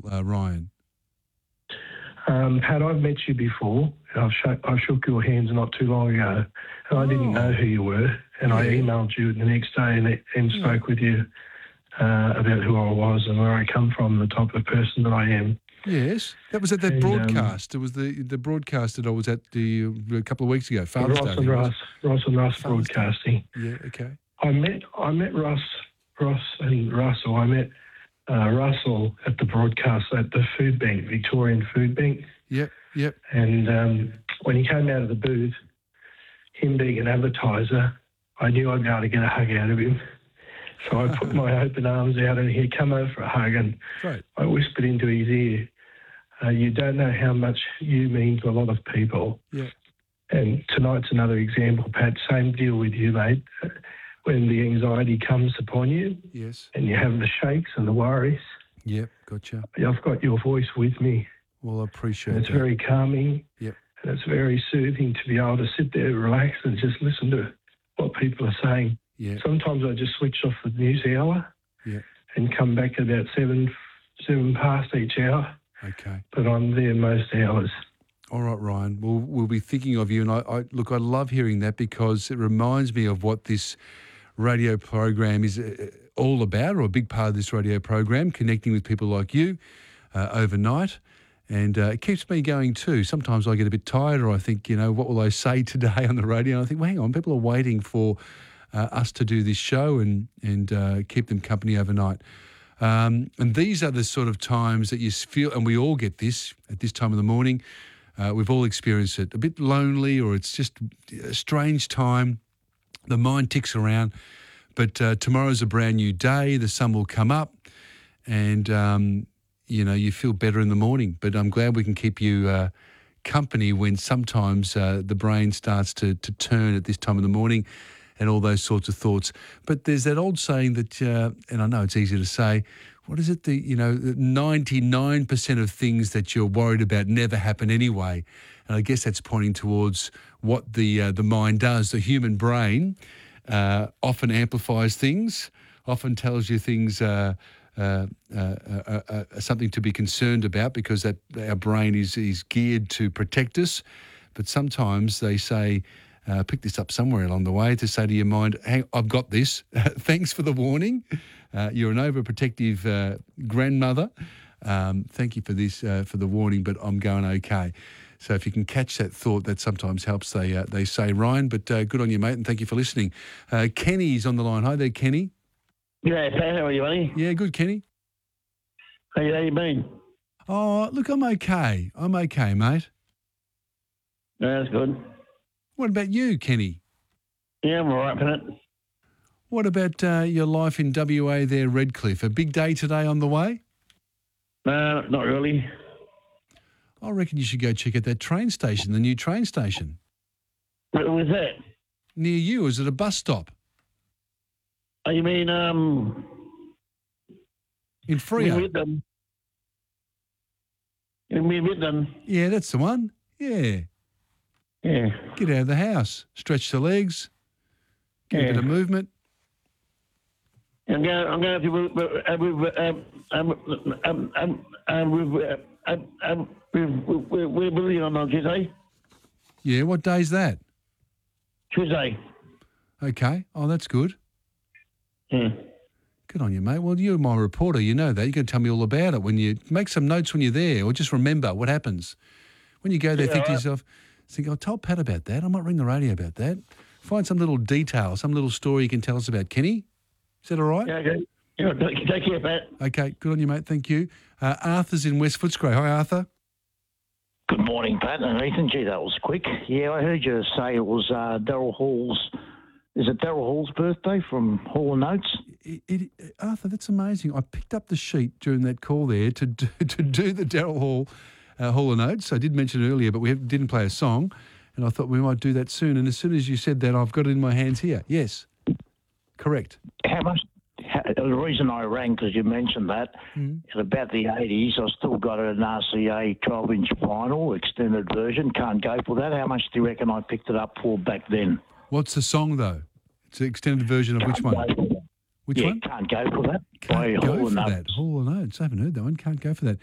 Ryan? Pat, I've met you before. I shook your hands not too long ago, and I didn't know who you were, and I emailed you the next day and spoke with you about who I was and where I come from, the type of person that I am. Yes, that was at that broadcast. It was the broadcast that I was at a couple of weeks ago. Father's Day. Ross and Russ broadcasting. Yeah, okay. I met Ross and Russell. I met Russell at the broadcast at the food bank, Victorian Food Bank. Yep. And when he came out of the booth, him being an advertiser, I knew I'd be able to get a hug out of him. So I put my open arms out and he'd come over for a hug, and I whispered into his ear, you don't know how much you mean to a lot of people. Yeah. And tonight's another example, Pat. Same deal with you, mate. When the anxiety comes upon you, yes, and you have the shakes and the worries. Yep, gotcha. I've got your voice with me. Well, I appreciate it. It's very calming. Yep. And it's very soothing to be able to sit there, relax, and just listen to what people are saying. Yeah. Sometimes I just switch off the news hour and come back at about seven past each hour. Okay. But I'm there most hours. All right, Ryan. We'll be thinking of you. And I love hearing that because it reminds me of what this radio program is all about, or a big part of this radio program, connecting with people like you overnight. And it keeps me going too. Sometimes I get a bit tired, or I think, what will I say today on the radio? And I think, well, hang on, people are waiting for us to do this show and keep them company overnight. And these are the sort of times that you feel, and we all get this at this time of the morning. We've all experienced it, a bit lonely, or it's just a strange time. The mind ticks around. But tomorrow's a brand new day. The sun will come up and, you feel better in the morning. But I'm glad we can keep you company when sometimes the brain starts to turn at this time of the morning and all those sorts of thoughts. But there's that old saying that, and I know it's easy to say, what is it? 99% of things that you're worried about never happen anyway. And I guess that's pointing towards what the mind does. The human brain often amplifies things, often tells you things something to be concerned about because that our brain is geared to protect us. But sometimes they say, pick this up somewhere along the way to say to your mind, hey, I've got this. Thanks for the warning. You're an overprotective grandmother. Thank you for this, for the warning, but I'm going okay. So if you can catch that thought, that sometimes helps, they say, Ryan. But good on you, mate, and thank you for listening. Kenny's on the line. Hi there, Kenny. Yeah, Pat, how are you, buddy? Yeah, good, Kenny. How you been? Oh, look, I'm okay. I'm okay, mate. Yeah, that's good. What about you, Kenny? Yeah, I'm all right, Pat. What about your life in WA there, Redcliffe? A big day today on the way? No, not really. I reckon you should go check out that train station, the new train station. Where was that? Near you. Is it a bus stop? Oh, you mean, in Freo? In Midland? Yeah, that's the one. Yeah. Yeah. Get out of the house. Stretch the legs. Get a bit of movement. I'm going to we're busy on Tuesday. Yeah, what day's that? Tuesday. Okay. Oh, that's good. Yeah. Good on you, mate. Well, you're my reporter. You know that. You're going to tell me all about it. When you make some notes when you're there, or just remember what happens. When you go there, think to yourself, I told Pat about that. I might ring the radio about that. Find some little detail, some little story you can tell us about. Kenny, is that all right? Yeah, okay. Yeah, take care, Pat. Okay, good on you, mate. Thank you. Arthur's in West Footscray. Hi, Arthur. Good morning, Pat and Ethan. Gee, that was quick. Yeah, I heard you say it was Daryl Hall's. Is it Daryl Hall's birthday from Hall and Oates? Arthur, that's amazing. I picked up the sheet during that call there to do the Daryl Hall Hall and Oates. I did mention it earlier, but we didn't play a song, and I thought we might do that soon. And as soon as you said that, I've got it in my hands here. Yes, correct. The reason I rang, because you mentioned that, at about the 80s, I still got an RCA 12-inch vinyl, extended version. Can't go for that. How much do you reckon I picked it up for back then? What's the song, though? It's an extended version of which one? Which one? Can't go for that. Can't go for that. Hall and Oates. I haven't heard that one. Can't go for that.